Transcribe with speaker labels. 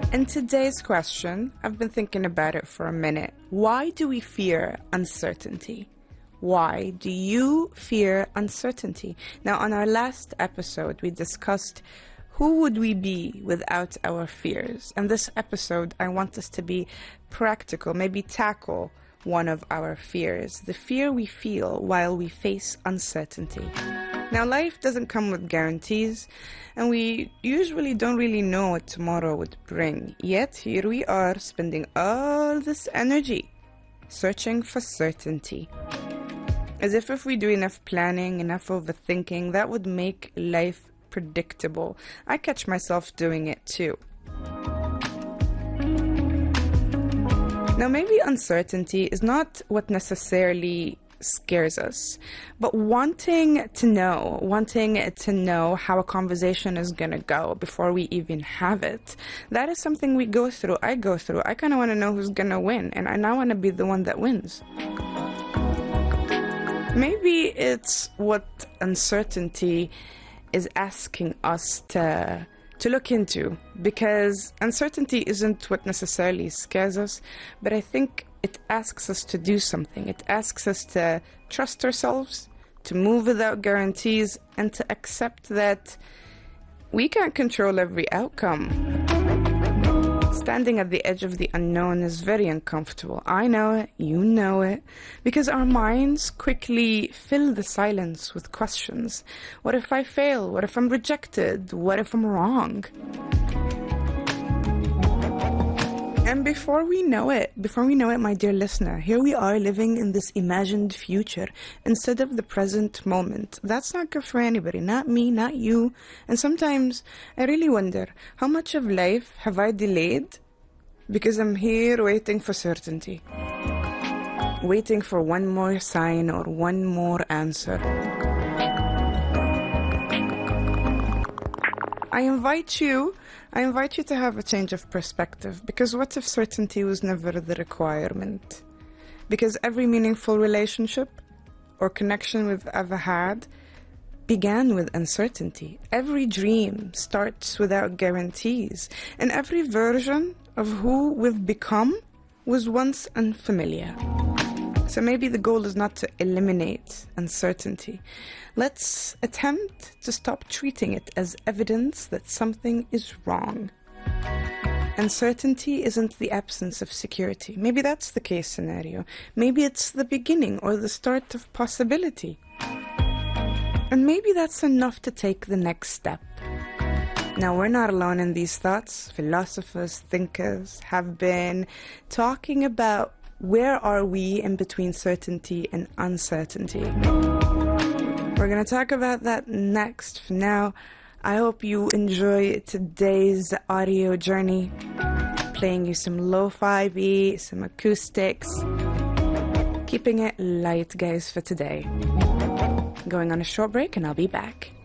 Speaker 1: And today's question, I've been thinking about it for a minute. Why do we fear uncertainty? Why do you fear uncertainty? Now, on our last episode, we discussed who would we be without our fears. And this episode, I want us to be practical, maybe tackle one of our fears, the fear we feel while we face uncertainty. Now, life doesn't come with guarantees, and we usually don't really know what tomorrow would bring. Yet, here we are spending all this energy searching for certainty. As if we do enough planning, enough overthinking, that would make life predictable. I catch myself doing it too. Now, maybe uncertainty is not what necessarily scares us, but wanting to know how a conversation is going to go before we even have it, that is something we go through. I go through. I kind of want to know who's going to win, and I now want to be the one that wins. Maybe it's what uncertainty is asking us to look into, because uncertainty isn't what necessarily scares us, but I think it asks us to do something. It asks us to trust ourselves, to move without guarantees, and to accept that we can't control every outcome. Standing at the edge of the unknown is very uncomfortable. I know it, you know it, because our minds quickly fill the silence with questions. What if I fail? What if I'm rejected? What if I'm wrong? And before we know it, my dear listener, here we are living in this imagined future instead of the present moment. That's not good for anybody, not me, not you. And sometimes I really wonder, how much of life have I delayed because I'm here waiting for certainty? Waiting for one more sign or one more answer. I invite you to have a change of perspective, because what if certainty was never the requirement? Because every meaningful relationship or connection we've ever had began with uncertainty. Every dream starts without guarantees, and every version of who we've become was once unfamiliar. So maybe the goal is not to eliminate uncertainty. Let's attempt to stop treating it as evidence that something is wrong. Uncertainty isn't the absence of security. Maybe that's the case scenario. Maybe it's the beginning or the start of possibility. And maybe that's enough to take the next step. Now, we're not alone in these thoughts. Philosophers, thinkers have been talking about where are we in between certainty and uncertainty. We're going to talk about that next. For now, I hope you enjoy today's audio journey. Playing you some lo-fi beats, some acoustics. Keeping it light, guys, for today. Going on a short break, and I'll be back.